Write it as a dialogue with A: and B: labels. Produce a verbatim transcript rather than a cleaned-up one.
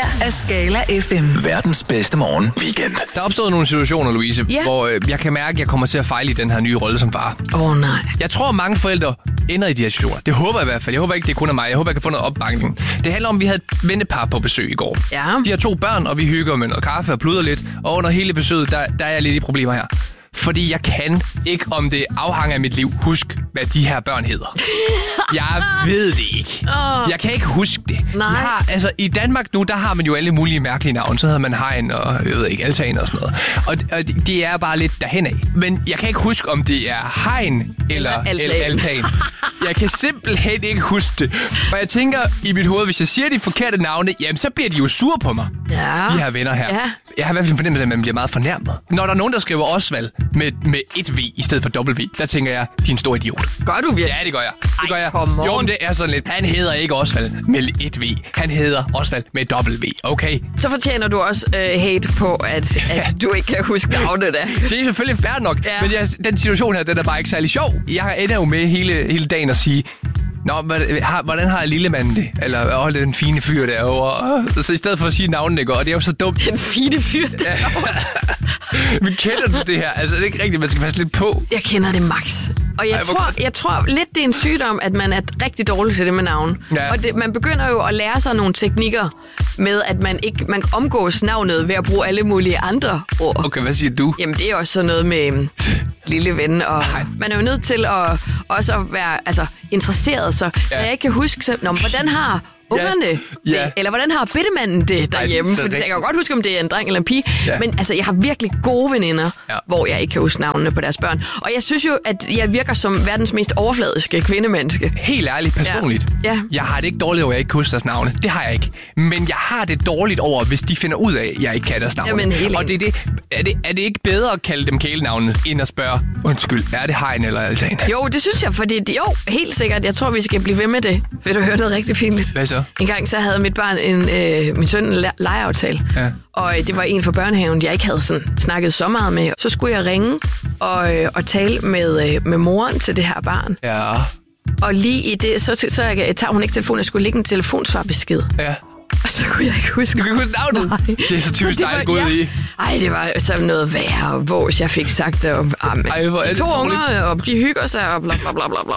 A: af Skala F M.
B: Verdens bedste morgen weekend.
C: Der er opstået nogle situationer, Louise,
A: Ja.
C: hvor øh, jeg kan mærke, at jeg kommer til at fejle i den her nye rolle som far.
A: Åh oh, nej.
C: Jeg tror, mange forældre ender i de her situationer. Det håber jeg i hvert fald. Jeg håber ikke, det er kun af mig. Jeg håber, jeg kan få noget opbakning. Det handler om, at vi havde et vennepar på besøg i går.
A: Ja.
C: De har to børn, og vi hygger med noget kaffe og pluder lidt. Og under hele besøget, der, der er jeg lidt i problemer her. Fordi jeg kan ikke, om det afhænger af mit liv, huske, hvad de her børn hedder. Jeg ved det ikke.
A: Oh.
C: Jeg kan ikke huske det.
A: Nej.
C: Jeg har, altså, i Danmark nu, der har man jo alle mulige mærkelige navne. Så hedder man Hein og, jeg ved ikke, Altan og sådan noget. Og, og det, det er bare lidt derhen af. Men jeg kan ikke huske, om det er Hein eller,
A: Eller
C: eller
A: Altan.
C: Altan. Jeg kan simpelthen ikke huske det. Og jeg tænker i mit hoved, hvis jeg siger de forkerte navne, jamen så bliver de jo sure på mig.
A: Ja.
C: De her venner her.
A: Ja.
C: Jeg har i hvert fald en fornemmelse af, at man bliver meget fornærmet. Når der er nogen, der skriver Osvald med, med et V i stedet for W, der tænker jeg, de er en stor idiot.
A: Gør du virkelig?
C: Ja, det gør jeg. Det
A: Ej,
C: gør jeg.
A: come on.
C: Jo, men det er sådan lidt. Han hedder ikke Osvald med et V. Han hedder Osvald med W. Okay?
A: Så fortjener du også øh, hate på, at, at du ikke kan huske navnet der.
C: Det er selvfølgelig fair nok,
A: Ja.
C: men jeg, den situation her, den er bare ikke særlig sjov. Jeg ender jo med hele, hele dagen at sige, Nå, hvad- har- hvordan har lillemanden det? Eller, åh, den fine fyr derovre. Så i stedet for at sige navnet, ikke? Og det er jo så dumt.
A: Den fine fyr der.
C: Men kender du det her? Altså, det er ikke rigtigt, man skal passe lidt på.
A: Jeg kender det max. Og jeg,
C: Ej, hvor
A: tror,
C: godt.
A: jeg tror lidt, det er en sygdom, at man er rigtig dårlig til det med navn.
C: Ja.
A: Og det, man begynder jo at lære sig nogle teknikker med, at man ikke man omgås navnet ved at bruge alle mulige andre ord.
C: Okay, hvad siger du?
A: Jamen, det er også sådan noget med øhm, lille ven, og man er jo nødt til at også at være altså, interesseret. Så
C: Ja.
A: når jeg ikke kan huske, så, nå, men hvordan har ungerne
C: Ja.
A: det? Eller hvordan har bittemanden det derhjemme?
C: Ej, det er
A: Fordi jeg kan jo
C: rigtigt.
A: godt huske, om det er en dreng eller en pige.
C: Ja.
A: Men altså, jeg har virkelig gode veninder,
C: Ja.
A: hvor jeg ikke kan huske navnene på deres børn. Og jeg synes jo, at jeg virker som verdens mest overfladiske kvindemenneske.
C: Helt ærligt, personligt.
A: Ja. Ja.
C: Jeg har det ikke dårligt over, at jeg ikke kan huske deres navne. Det har jeg ikke. Men jeg har det dårligt over, hvis de finder ud af, at jeg ikke kan deres navne.
A: Jamen, helt
C: og det er, det, er, det, er det ikke bedre at kalde dem kælenavne, end at spørge, undskyld, er det Hein eller Altan?
A: Jo, det synes jeg, fordi det, jo, helt sikkert. Jeg tror, vi skal blive ved med det. Vil du høre noget rigtig fint?
C: Hvad så?
A: En gang så havde mit barn en, øh, min søn en le- legeaftale.
C: Ja.
A: Og øh, det var en fra børnehaven, jeg ikke havde sådan snakket så meget med. Så skulle jeg ringe og, øh, og tale med, øh, med moren til det her barn.
C: Ja.
A: Og lige i det, så, så jeg, tager hun ikke telefonen. Jeg skulle lægge en telefonsvarbesked.
C: Ja.
A: Og så kunne jeg ikke huske.
C: Du kan ikke huske navnet?
A: Nej.
C: Det er så typisk
A: det var-
C: dig, gået
A: ja.
C: i.
A: Ej, det var så noget værre, hvor jeg fik sagt det. Og, ah, men,
C: Ej, hvor er det
A: to
C: dårligt.
A: unger, og de hygger sig, og bla bla bla bla bla.